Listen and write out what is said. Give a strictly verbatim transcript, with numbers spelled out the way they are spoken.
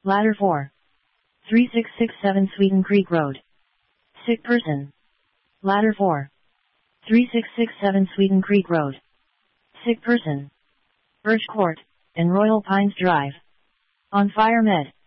Ladder four. three six six seven Sweden Creek Road. Sick person. Ladder four. three six six seven Sweden Creek Road. Sick person. Birch Court, and Royal Pines Drive. On Fire Med.